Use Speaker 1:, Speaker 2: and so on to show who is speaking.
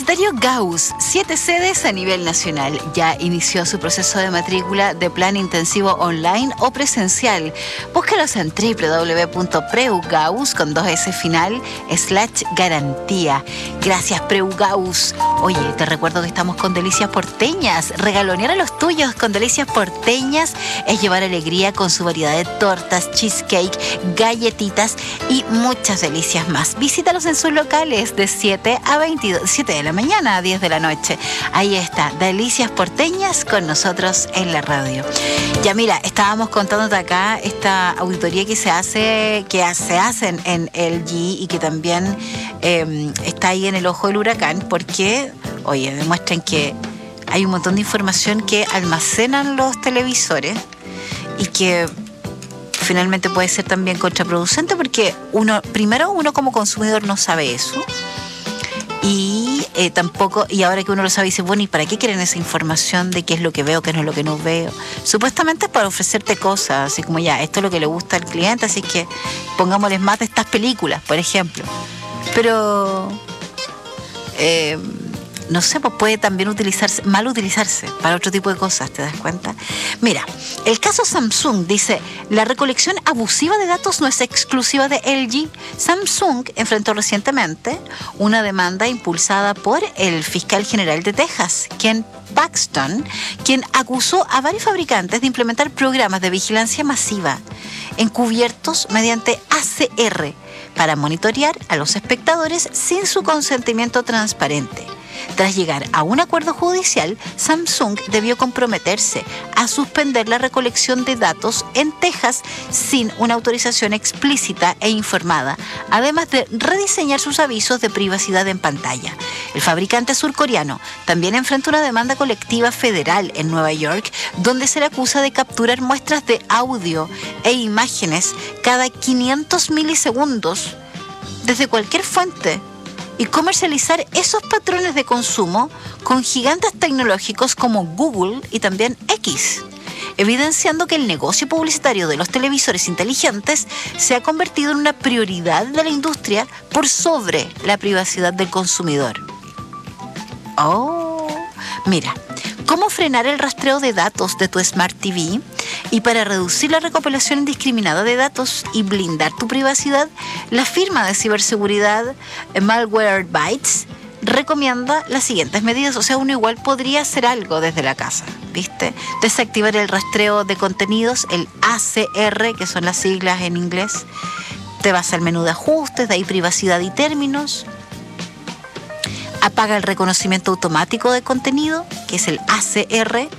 Speaker 1: Universitario Gauss, 7 sedes a nivel nacional. Ya inició su proceso de matrícula de plan intensivo online o presencial. Búscalos en www.preugauss con 2S final /garantía. Gracias, Preugauss. Oye, te recuerdo que estamos con Delicias Porteñas. Regalonear a los tuyos con Delicias Porteñas es llevar alegría con su variedad de tortas, cheesecake, galletitas y muchas delicias más. Visítalos en sus locales de 7 de la mañana a 10 de la noche. Ahí está, Delicias Porteñas con nosotros en la radio. Ya mira, estábamos contándote acá esta auditoría que se hacen en LG y que también está ahí en el ojo del huracán porque, oye, demuestran que hay un montón de información que almacenan los televisores y que finalmente puede ser también contraproducente porque uno como consumidor no sabe eso y tampoco, y ahora que uno lo sabe dice, bueno, ¿y para qué quieren esa información de qué es lo que veo, qué no es lo que no veo? Supuestamente es para ofrecerte cosas, así como ya, esto es lo que le gusta al cliente, así que pongámosles más de estas películas, por ejemplo. Pero no sé, pues puede también mal utilizarse para otro tipo de cosas, ¿te das cuenta? Mira, el caso Samsung dice, la recolección abusiva de datos no es exclusiva de LG. Samsung enfrentó recientemente una demanda impulsada por el fiscal general de Texas, Ken Paxton, quien acusó a varios fabricantes de implementar programas de vigilancia masiva encubiertos mediante ACR para monitorear a los espectadores sin su consentimiento transparente. Tras llegar a un acuerdo judicial, Samsung debió comprometerse a suspender la recolección de datos en Texas sin una autorización explícita e informada, además de rediseñar sus avisos de privacidad en pantalla. El fabricante surcoreano también enfrenta una demanda colectiva federal en Nueva York, donde se le acusa de capturar muestras de audio e imágenes cada 500 milisegundos desde cualquier fuente y comercializar esos patrones de consumo con gigantes tecnológicos como Google y también X, evidenciando que el negocio publicitario de los televisores inteligentes se ha convertido en una prioridad de la industria por sobre la privacidad del consumidor. Oh, mira, ¿cómo frenar el rastreo de datos de tu Smart TV? Y para reducir la recopilación indiscriminada de datos y blindar tu privacidad, la firma de ciberseguridad Malwarebytes recomienda las siguientes medidas. O sea, uno igual podría hacer algo desde la casa, ¿viste? Desactivar el rastreo de contenidos, el ACR, que son las siglas en inglés. Te vas al menú de ajustes, de ahí privacidad y términos. Apaga el reconocimiento automático de contenido, que es el ACR.